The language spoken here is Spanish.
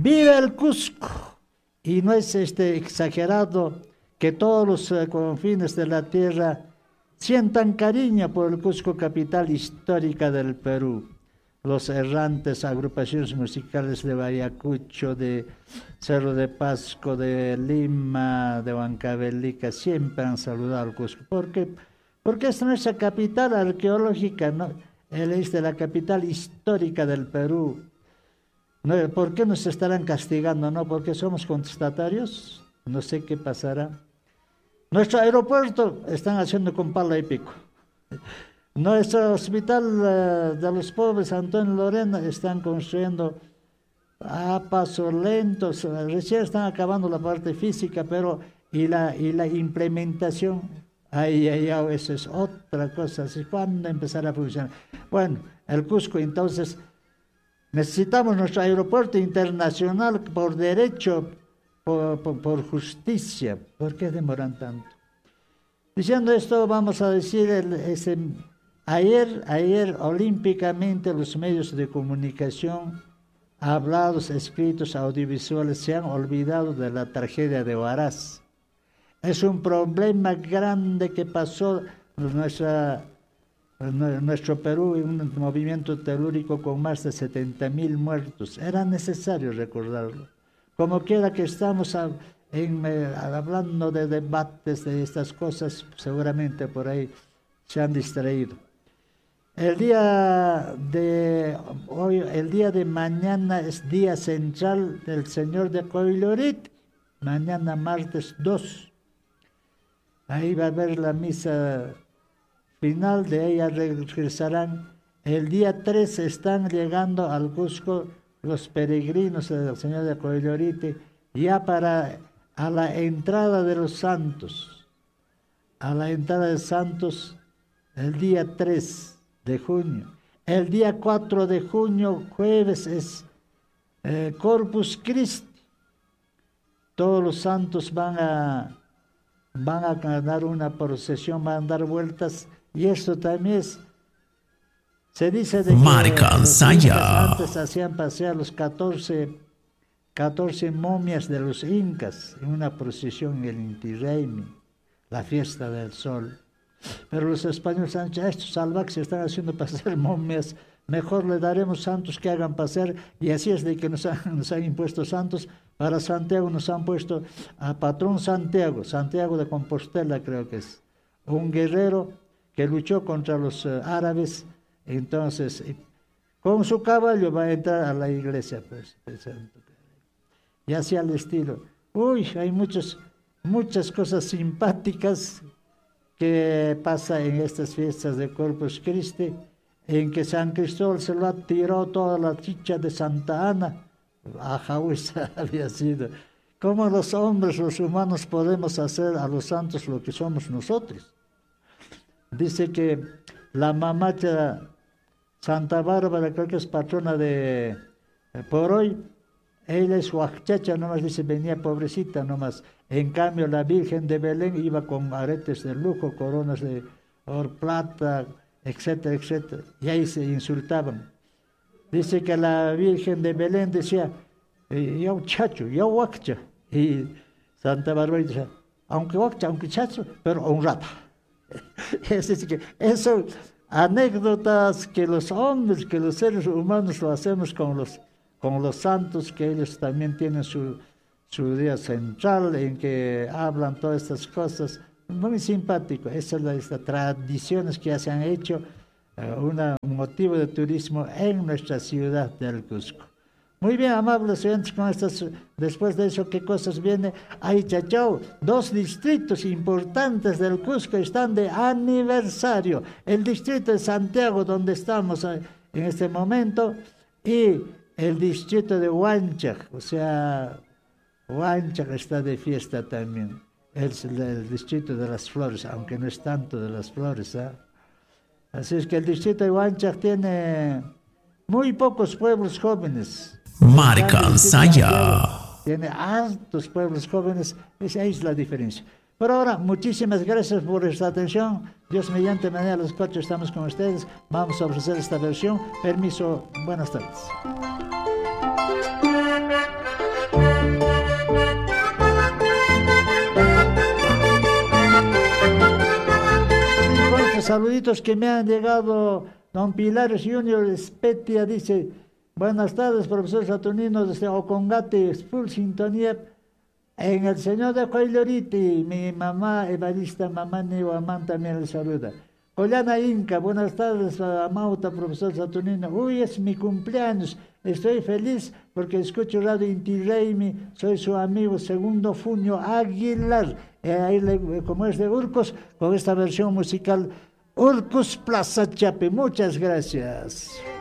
¡Viva el Cusco! Y no es exagerado que todos los confines de la tierra sientan cariño por el Cusco, capital histórica del Perú. Los errantes agrupaciones musicales de Ayacucho, de Cerro de Pasco, de Lima, de Huancavelica, siempre han saludado al Cusco. ¿Por qué? Porque es nuestra capital arqueológica, ¿no? Él es de la capital histórica del Perú. ¿No? ¿Por qué nos estarán castigando? ¿No? ¿Porque somos contestatarios? No sé qué pasará. Nuestro aeropuerto están haciendo con pala y pico. Nuestro hospital de los pobres, Antonio Lorena, están construyendo a pasos lentos. Recién están acabando la parte física, pero y la implementación, eso es otra cosa. ¿Cuándo empezará a funcionar? Bueno, el Cusco, entonces, necesitamos nuestro aeropuerto internacional por derecho, por justicia. ¿Por qué demoran tanto? Diciendo esto, vamos a decir, ayer olímpicamente los medios de comunicación, hablados, escritos, audiovisuales, se han olvidado de la tragedia de Huaraz. Es un problema grande que pasó nuestro Perú en un movimiento telúrico con más de 70,000 muertos. Era necesario recordarlo. Como quiera que estamos hablando de debates de estas cosas, seguramente por ahí se han distraído. El día de mañana es día central del Señor de Coilorit, mañana martes 2. Ahí va a haber la misa final, de ella regresarán. El día 3 están llegando al Cusco los peregrinos del Señor de Coilorit, ya a la entrada de los santos. A la entrada de santos el día 3 de junio. El día 4 de junio, jueves, es Corpus Christi. Todos los santos van a dar una procesión, van a dar vueltas, y esto también se dice de que antes hacían pasear los 14 momias de los incas en una procesión en el Inti Raymi, la fiesta del sol. Pero los españoles han dicho, estos salvajes están haciendo pasar momias, mejor le daremos santos que hagan pasar, y así es de que nos han impuesto santos. Para Santiago nos han puesto a patrón Santiago de Compostela, creo que es, un guerrero que luchó contra los árabes. Entonces, con su caballo va a entrar a la iglesia, pues, y así al estilo. Hay muchas cosas simpáticas que pasa en estas fiestas de Corpus Christi, en que San Cristóbal se lo ha tirado toda la chicha de Santa Ana. Ajahuisa había sido. ¿Cómo los hombres, los humanos, podemos hacer a los santos lo que somos nosotros? Dice que la mamacha Santa Bárbara, creo que es patrona de Poroy, ella es huachacha, nomás dice, venía pobrecita nomás. En cambio, la Virgen de Belén iba con aretes de lujo, coronas de oro, plata, etcétera, etcétera. Y ahí se insultaban. Dice que la Virgen de Belén decía, yo chacho, yo huacha. Y Santa Bárbara decía, aunque huacha, aunque chacho, pero honrada. Es decir, que eso, anécdotas que los hombres, que los seres humanos lo hacemos con los santos, que ellos también tienen su día central en que hablan todas estas cosas. Muy simpático. Esas son las tradiciones que ya se han hecho un motivo de turismo en nuestra ciudad del Cusco. Muy bien, amables oyentes, después de eso, ¿qué cosas viene? Chachao, 2 distritos importantes del Cusco están de aniversario. El distrito de Santiago, donde estamos en este momento, y el distrito de Huanchac, o sea, Huanchac está de fiesta también. Es el distrito de las flores, aunque no es tanto de las flores, ¿eh? Así es que el distrito de Huanchac tiene muy pocos pueblos jóvenes. Marca Saya. Tiene altos pueblos jóvenes, esa es la diferencia. Por ahora, muchísimas gracias por esta atención. Dios mediante, mañana a las 4 estamos con ustedes. Vamos a ofrecer esta versión. Permiso, buenas tardes. saluditos que me han llegado. Don Pilares Junior Espetia dice, buenas tardes, profesor Saturnino, desde Ocongate, full sintonía en el señor de Coiloriti. Mi mamá, Evarista Mamani Guamán, también le saluda. Collana Inca, buenas tardes a Mauta, profesor Saturnino. Hoy es mi cumpleaños, estoy feliz porque escucho Radio Inti Raymi, soy su amigo Segundo Funio Aguilar. Ahí como es de Urcos, con esta versión musical Urcos Plaza Chape. Muchas gracias.